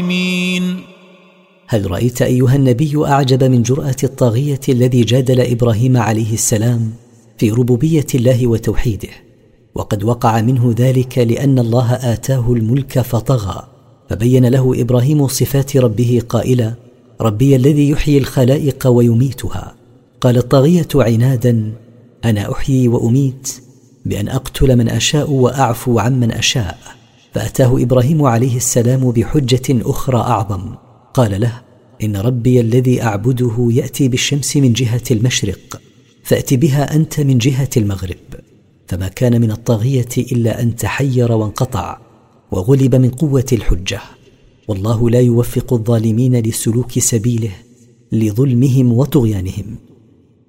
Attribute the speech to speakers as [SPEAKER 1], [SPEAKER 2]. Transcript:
[SPEAKER 1] هل رأيت أيها النبي أعجب من جرأة الطاغية الذي جادل إبراهيم عليه السلام في ربوبية الله وتوحيده؟ وقد وقع منه ذلك لأن الله آتاه الملك فطغى، فبين له إبراهيم صفات ربه قائلا: ربي الذي يحيي الخلائق ويميتها. قال الطاغية عنادا: أنا أحيي وأميت بأن أقتل من أشاء وأعفو عمن أشاء. فأتاه إبراهيم عليه السلام بحجة أخرى أعظم، قال له: إن ربي الذي أعبده يأتي بالشمس من جهة المشرق، فأت بها أنت من جهة المغرب. فما كان من الطاغية إلا أن تحير وانقطع وغلب من قوة الحجة. والله لا يوفق الظالمين لسلوك سبيله لظلمهم وطغيانهم.